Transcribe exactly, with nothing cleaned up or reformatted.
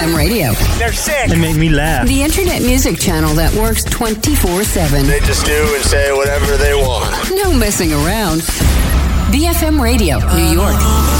M Radio. They're sick. They make me laugh. The internet music channel that works twenty-four seven. They just do and say whatever they want. No messing around. B F M Radio, New York.